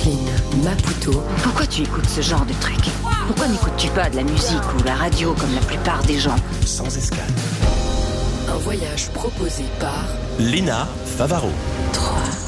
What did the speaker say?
Brooklyn, Maputo. Pourquoi tu écoutes ce genre de truc? Pourquoi n'écoutes-tu pas de la musique ou la radio comme la plupart des gens? Sans escale. Un voyage proposé par Léna Favaro. 3.